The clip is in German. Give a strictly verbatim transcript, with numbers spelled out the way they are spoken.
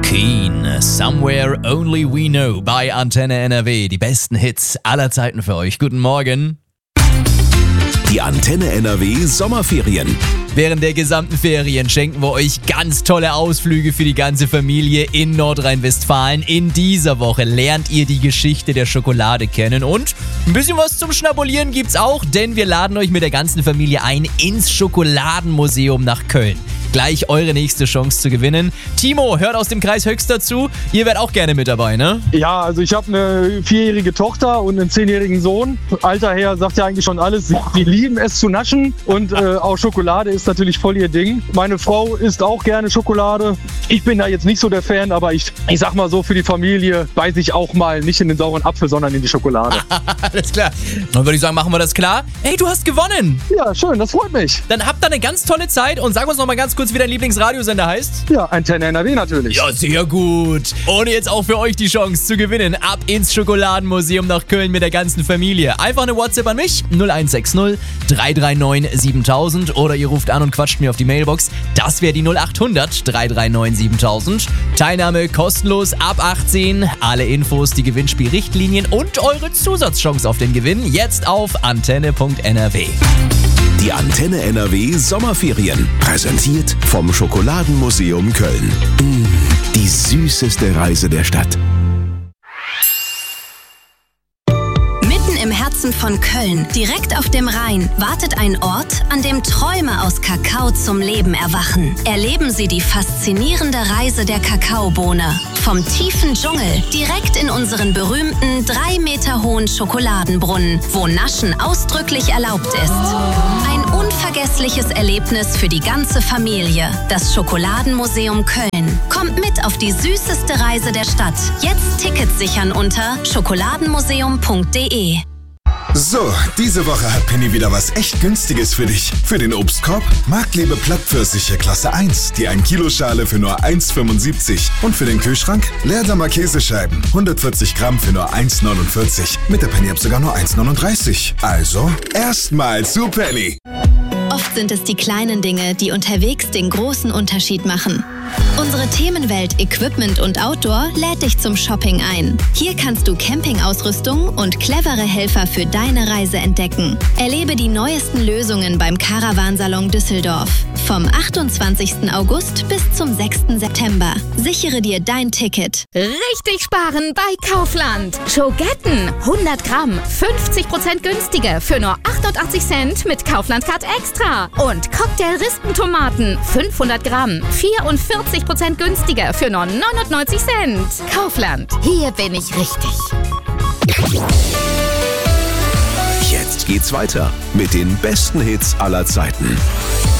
Keen, Somewhere Only We Know bei Antenne N R W. Die besten Hits aller Zeiten für euch. Guten Morgen. Die Antenne N R W Sommerferien. Während der gesamten Ferien schenken wir euch ganz tolle Ausflüge für die ganze Familie in Nordrhein-Westfalen. In dieser Woche lernt ihr die Geschichte der Schokolade kennen und ein bisschen was zum Schnabulieren gibt's auch, denn wir laden euch mit der ganzen Familie ein ins Schokoladenmuseum nach Köln. Gleich eure nächste Chance zu gewinnen. Timo hört aus dem Kreis Höxter zu. Ihr werdet auch gerne mit dabei, ne? Ja, also ich habe eine vierjährige Tochter und einen zehnjährigen Sohn. Alter her sagt ja eigentlich schon alles. Die lieben es zu naschen und äh, auch Schokolade ist natürlich voll ihr Ding. Meine Frau isst auch gerne Schokolade. Ich bin da jetzt nicht so der Fan, aber ich, ich sag mal so, für die Familie beiß ich auch mal nicht in den sauren Apfel, sondern in die Schokolade. Alles klar. Dann würde ich sagen, machen wir das klar. Hey, du hast gewonnen. Ja, schön, das freut mich. Dann habt ihr eine ganz tolle Zeit und sag uns noch mal ganz kurz, wie dein Lieblingsradiosender heißt. Ja, Antenne N R W natürlich. Ja, sehr gut. Und jetzt auch für euch die Chance zu gewinnen. Ab ins Schokoladenmuseum nach Köln mit der ganzen Familie. Einfach eine WhatsApp an mich, null eins sechs null, drei drei neun, siebentausend. Oder ihr ruft an und quatscht mir auf die Mailbox. Das wäre die null acht hundert, drei drei neun, siebentausend. Teilnahme kostenlos ab achtzehn. Alle Infos, die Gewinnspielrichtlinien und eure Zusatzchance auf den Gewinn jetzt auf antenne punkt n r w. Die Antenne N R W Sommerferien. Präsentiert vom Schokoladenmuseum Köln. Mmh, die süßeste Reise der Stadt. Im Herzen von Köln, direkt auf dem Rhein, wartet ein Ort, an dem Träume aus Kakao zum Leben erwachen. Erleben Sie die faszinierende Reise der Kakaobohne. Vom tiefen Dschungel direkt in unseren berühmten drei Meter hohen Schokoladenbrunnen, wo Naschen ausdrücklich erlaubt ist. Ein unvergessliches Erlebnis für die ganze Familie. Das Schokoladenmuseum Köln. Kommt mit auf die süßeste Reise der Stadt. Jetzt Tickets sichern unter schokoladenmuseum punkt de. So, diese Woche hat Penny wieder was echt Günstiges für dich. Für den Obstkorb Marktliebe Plattpfirsiche Klasse eins, die ein Kilo Schale für nur eins fünfundsiebzig. Und für den Kühlschrank Leerdammer Käsescheiben, hundertvierzig Gramm für nur eins neunundvierzig. Mit der Penny-App sogar nur eins neununddreißig. Also, erstmal zu Penny. Oft sind es die kleinen Dinge, die unterwegs den großen Unterschied machen. Unsere Themenwelt Equipment und Outdoor lädt dich zum Shopping ein. Hier kannst du Campingausrüstung und clevere Helfer für deine Reise entdecken. Erlebe die neuesten Lösungen beim Caravansalon Düsseldorf. Vom achtundzwanzigsten August bis zum sechsten September. Sichere dir dein Ticket. Richtig sparen bei Kaufland. Schogetten hundert Gramm, fünfzig Prozent günstiger für nur achtundachtzig Cent mit Kaufland Card Extra. Und Cocktail-Rispentomaten fünfhundert Gramm, vierundvierzig Prozent günstiger für nur neunundneunzig Cent. Kaufland, hier bin ich richtig. Jetzt geht's weiter mit den besten Hits aller Zeiten.